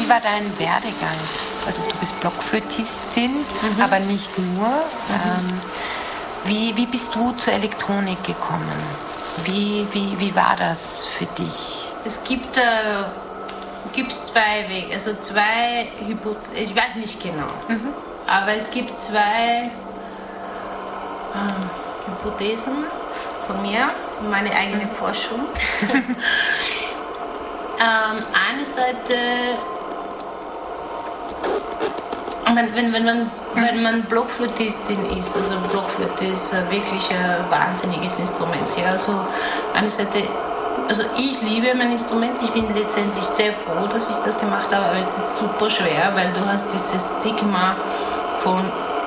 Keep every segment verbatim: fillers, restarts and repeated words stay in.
wie war dein Werdegang? Also du bist Blockflötistin, mhm. aber nicht nur. Mhm. Ähm, wie, wie bist du zur Elektronik gekommen? Wie, wie, wie war das für dich? Es gibt, äh, gibt zwei Wege, also zwei Hypothesen, ich weiß nicht genau, mhm. aber es gibt zwei äh, Hypothesen von mir, meine eigene mhm. Forschung. ähm, eine Seite, wenn, wenn, wenn, man, mhm. wenn man Blockflötistin ist, also Blockflöte ist wirklich ein wahnsinniges Instrument. Ja? Also eine Seite, also ich liebe mein Instrument, ich bin letztendlich sehr froh, dass ich das gemacht habe, aber es ist super schwer, weil du hast dieses Stigma von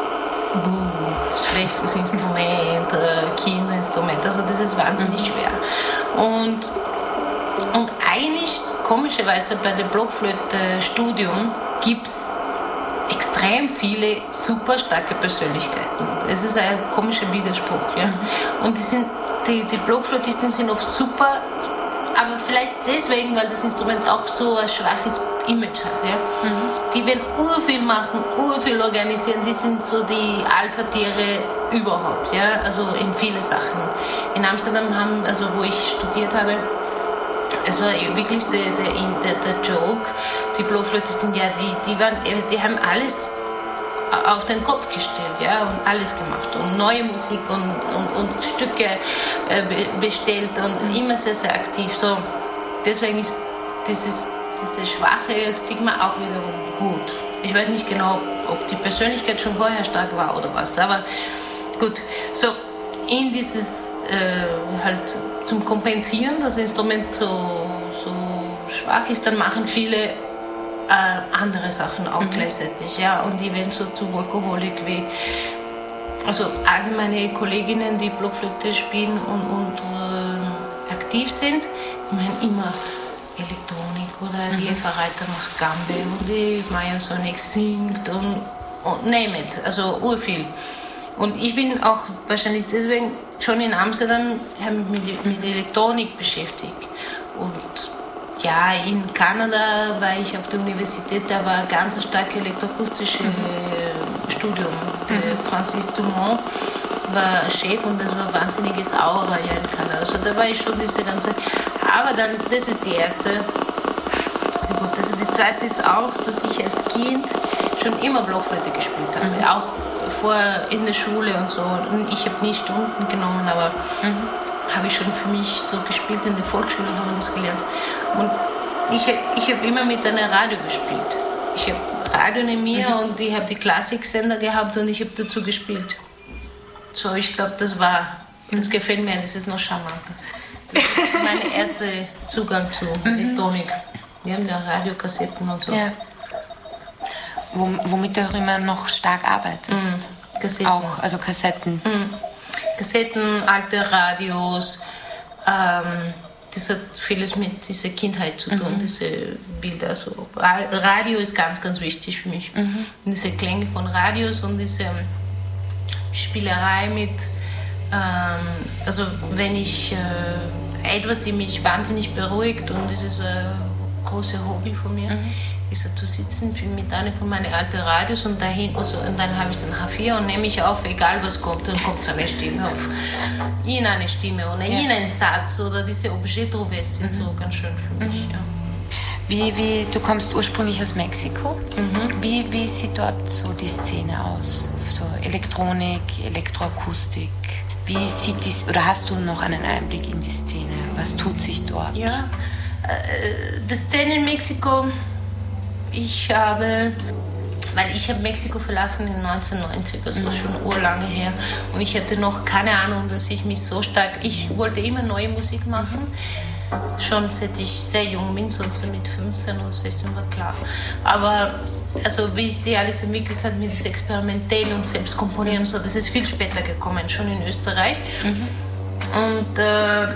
buh, schlechtes Instrument, äh, Kinderinstrument, also das ist wahnsinnig mhm. schwer. Und, und eigentlich, komischerweise bei dem Blockflöte-Studium gibt es extrem viele super starke Persönlichkeiten. Es ist ein komischer Widerspruch. Ja? Mhm. Und die, sind, die, die Blockflötisten sind oft super, aber vielleicht deswegen, weil das Instrument auch so ein schwaches Image hat. Ja? Mhm. Die werden urviel machen, urviel organisieren, die sind so die Alpha-Tiere überhaupt. Ja? Also in viele Sachen. In Amsterdam, haben, also wo ich studiert habe, es war wirklich der, der, der, der Joke, die Blockflötisten, ja, die, die, waren, die haben alles auf den Kopf gestellt, ja, und alles gemacht und neue Musik und, und, und Stücke äh, bestellt und mhm. immer sehr, sehr aktiv. So, deswegen ist dieses, dieses schwache Stigma auch wiederum gut. Ich weiß nicht genau, ob die Persönlichkeit schon vorher stark war oder was, aber gut. So, in dieses äh, halt zum Kompensieren, das Instrument so, so schwach ist, dann machen viele Äh, andere Sachen auch mhm. gleichzeitig, ja, und die werden so zu Workaholic wie, also alle meine Kolleginnen, die Blockflöte spielen und, und äh, aktiv sind, die meinen immer Elektronik oder mhm. die Eva Reiter macht Gambe und die Maya Sonic singt und, und name it, also urviel. Und ich bin auch wahrscheinlich deswegen schon in Amsterdam mit, mit Elektronik beschäftigt und ja, in Kanada war ich auf der Universität, da war ein ganz starkes elektroakustisches mhm. Studium. Der mhm. Francis Dumont war Chef und das war ein wahnsinniges Aura ja in Kanada. Also da war ich schon diese ganze... Aber dann, das ist die erste. Gut, also die zweite ist auch, dass ich als Kind schon immer Blockflöte gespielt habe. Mhm. Auch vor in der Schule und so. Und ich habe nie Stunden genommen, aber... Mhm. habe ich schon für mich so gespielt, in der Volksschule haben wir das gelernt. Und ich, ich habe immer mit einer Radio gespielt. Ich habe Radio neben mir mhm. und ich habe die Klassiksender gehabt und ich habe dazu gespielt. So, ich glaube, das war, das gefällt mir, das ist noch charmanter. Das ist mein erster Zugang zu mhm. Elektronik. Wir haben da Radiokassetten und so. Ja. Womit du auch immer noch stark arbeitest. Mhm. Kassetten. Auch, also Kassetten. Mhm. Kassetten, alte Radios, ähm, das hat vieles mit dieser Kindheit zu tun, mhm. diese Bilder. Also Radio ist ganz, ganz wichtig für mich. Mhm. Diese Klänge von Radios und diese Spielerei mit, ähm, also wenn ich äh, etwas, die mich wahnsinnig beruhigt und das ist ein großes Hobby von mir, mhm. ist zu sitzen mit einer von meinen alten Radios und, dahin, also, und dann habe ich den H vier und nehme ich auf, egal was kommt, dann kommt so eine Stimme auf. In eine Stimme oder ja. in einen Satz oder diese Objet-Trouves sind mhm. so ganz schön für mich. Mhm. Ja. Wie, wie, du kommst ursprünglich aus Mexiko. Mhm. Wie, wie sieht dort so die Szene aus? So Elektronik, Elektroakustik. Wie sieht dies, oder hast du noch einen Einblick in die Szene? Was tut sich dort? Ja, die Szene in Mexiko, ich habe, weil ich habe Mexiko verlassen in neunzehnhundertneunzig, also mhm. schon urlange her. Und ich hatte noch keine Ahnung, dass ich mich so stark, ich wollte immer neue Musik machen. Schon seit ich sehr jung bin, sonst mit fünfzehn oder sechzehn war klar. Aber also wie sich alles entwickelt hat mit diesem Experimentell und Selbstkomponieren und so, das ist viel später gekommen, schon in Österreich. Mhm. Und, äh,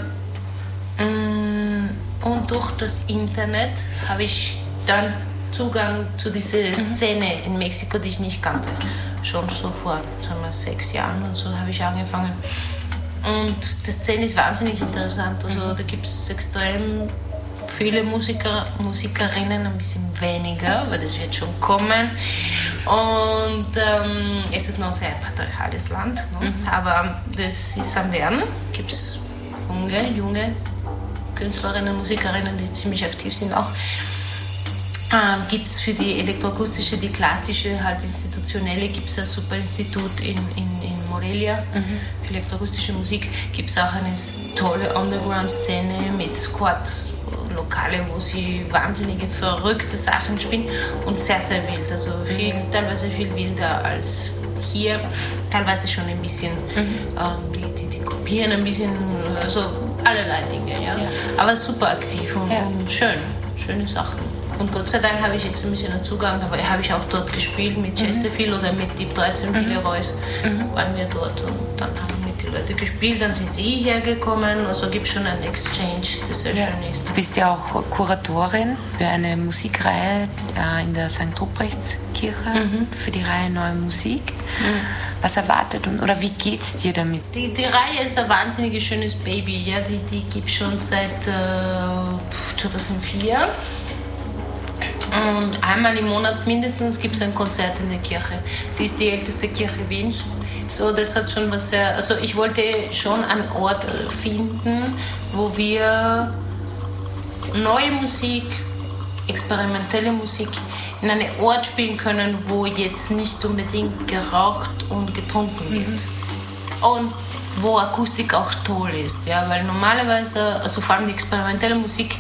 und durch das Internet habe ich dann Zugang zu dieser mhm. Szene in Mexiko, die ich nicht kannte. Schon so vor sagen wir, sechs Jahren und so habe ich angefangen. Und die Szene ist wahnsinnig interessant. Also da gibt es extrem viele Musiker, Musikerinnen ein bisschen weniger, weil das wird schon kommen. Und ähm, es ist noch ein sehr patriarchales Land, ne? Mhm. Aber das ist am Werden. Gibt es junge, junge Künstlerinnen, Musikerinnen, die ziemlich aktiv sind auch. Ähm, gibt es für die elektroakustische, die klassische, halt institutionelle, gibt es ein super Institut in, in, in Morelia mhm. für elektroakustische Musik. Gibt es auch eine tolle Underground-Szene mit Squad-Lokale, wo sie wahnsinnige, verrückte Sachen spielen und sehr, sehr wild. Also viel, mhm. teilweise viel wilder als hier, teilweise schon ein bisschen, mhm. ähm, die, die, die kopieren ein bisschen, also allerlei Dinge. Ja? Ja. Aber super aktiv und, ja. und schön, schöne Sachen. Und Gott sei Dank habe ich jetzt ein bisschen einen Zugang, aber habe ich auch dort gespielt mit Chesterfield mhm. oder mit Deep dreizehn Villeroys, mhm. waren wir dort und dann haben wir mit den Leuten gespielt, dann sind sie hergekommen, also gibt es schon einen Exchange, das sehr ja. schön ist. Du bist ja auch Kuratorin für eine Musikreihe in der Sankt Ruprechtskirche, mhm. für die Reihe Neue Musik. Mhm. Was erwartet und oder wie geht's dir damit? Die, die Reihe ist ein wahnsinnig schönes Baby, ja, die, die gibt es schon seit äh, zweitausendvier. Und einmal im Monat mindestens gibt es ein Konzert in der Kirche. Die ist die älteste Kirche Wiens. So, das hat schon was sehr. Also ich wollte schon einen Ort finden, wo wir neue Musik, experimentelle Musik in einem Ort spielen können, wo jetzt nicht unbedingt geraucht und getrunken wird. Mhm. Und wo Akustik auch toll ist, ja, weil normalerweise, also vor allem die experimentelle Musik,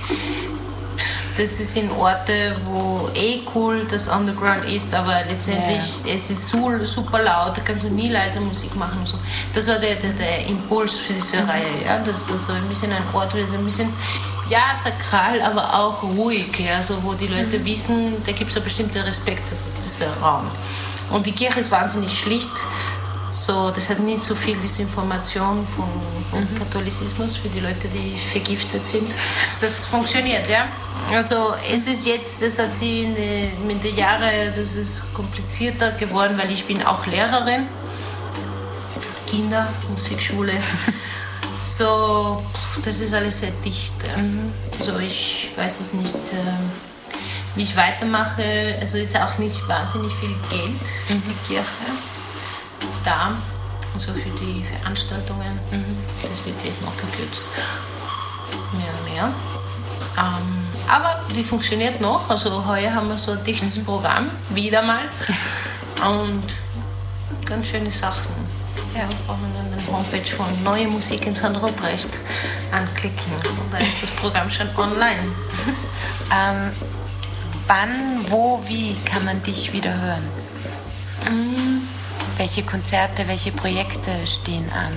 das ist in Orte, wo eh cool das Underground ist, aber letztendlich yeah. es ist so, super laut, da kannst du nie leise Musik machen. Und so. Das war der, der, der Impuls für diese mhm. Reihe. Ja? Das ist also ein bisschen ein Ort, wo ein bisschen, ja, sakral, aber auch ruhig, ja? Also, wo die Leute mhm. wissen, da gibt es einen bestimmten Respekt, also dieser Raum. Und die Kirche ist wahnsinnig schlicht. So, das hat nicht so viel Desinformation vom, vom mhm. Katholizismus für die Leute, die vergiftet sind. Das funktioniert, ja. Also es ist jetzt, das hat sie in die, mit den Jahren, das ist komplizierter geworden, weil ich bin auch Lehrerin, Kinder, Musikschule. So, das ist alles sehr dicht. Ja. Mhm. So, ich weiß es nicht, äh, wie ich weitermache. Also ist auch nicht wahnsinnig viel Geld für mhm. die Kirche da, also für die Veranstaltungen. Mhm. Das wird jetzt noch gekürzt. Mehr und mehr. Ähm, aber die funktioniert noch. Also heuer haben wir so ein dichtes mhm. Programm, wieder mal. Und ganz schöne Sachen. Ja, brauchen wir dann eine Homepage von Neue Musik in Sankt Ruprecht anklicken. Und da ist das Programm schon online. ähm, wann, wo, wie kann man dich wieder hören? Mhm. Welche Konzerte, welche Projekte stehen an?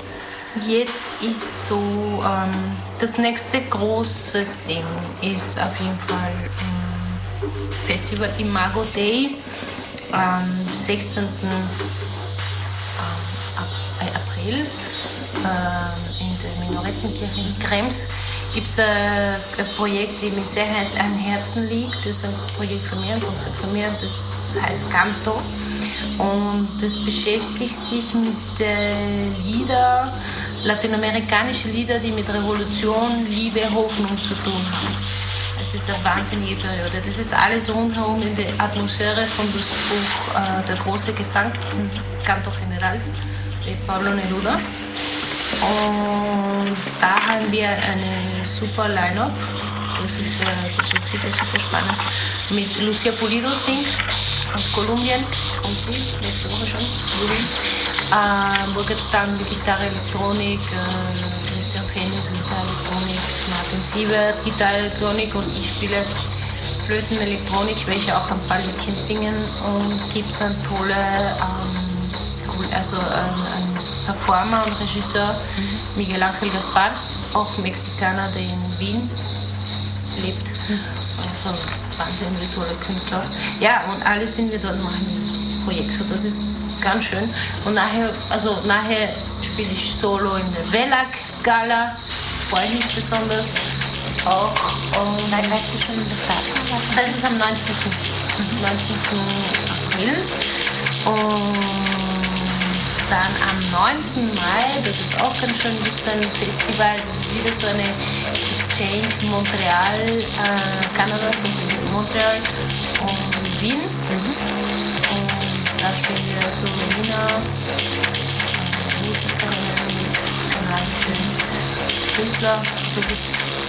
Jetzt ist so, ähm, das nächste große Ding ist auf jeden Fall ähm, Festival Imago Dei am sechzehnten April äh, in der Minorettenkirche in Krems. Gibt es ein, ein Projekt, das mir sehr am Herzen liegt. Das ist ein Projekt von mir, ein Konzept von mir, das heißt Canto. Und das beschäftigt sich mit äh, Lieder, lateinamerikanische Lieder, die mit Revolution, Liebe, Hoffnung zu tun haben. Es ist eine wahnsinnige Periode. Das ist alles rundherum in der Atmosphäre von das Buch äh, Der große Gesang, Canto General, de Pablo Neruda. Und da haben wir eine super Line-Up. Das, ist, äh, das wird sicher super spannend. Mit Lucia Pulido singt aus Kolumbien, kommt sie nächste Woche schon. Äh, Burkhard Stang mit Gitarre, Elektronik, äh, Christian Phoenix, Gitarre, Elektronik, Martin Siebert, Gitarre, Elektronik und ich spiele Flöten, Elektronik, welche auch ein paar Liedchen singen und gibt es dann tolle, ähm, also ein, ein Performer und Regisseur, mhm. Miguel Ángel Gaspar, auch Mexikaner, der in Wien lebt. Mhm. Also wahnsinnig tolle Künstler. Ja, und alle sind wir dort machen dieses Projekt. So, das ist ganz schön. Und nachher, also nachher spiele ich Solo in der Velag Gala. Das freut mich besonders. Auch. Und Nein, weißt du schon das Datum? Das ist am neunzehnten April. Und dann am neunten Mai, das ist auch ganz schön, gibt es ein Festival. Das ist wieder so eine Exchange Montreal, äh, Kanada, so Montreal und Wien. Mhm. Und da spielen wir so Wiener äh, Musikerinnen, kanadische Künstler, so gibt es